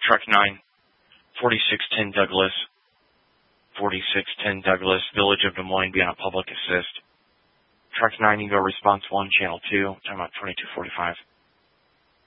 Truck 9, 4610 Douglas, 4610 Douglas, Village of Des Moines, be on a public assist. Truck 9, you go response 1, channel 2, time out 2245.